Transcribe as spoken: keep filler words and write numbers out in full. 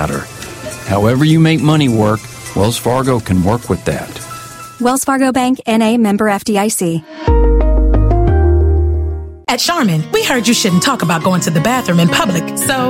matter. However you make money work, Wells Fargo can work with that. Wells Fargo Bank, N A, member F D I C. At Charmin, we heard you shouldn't talk about going to the bathroom in public, so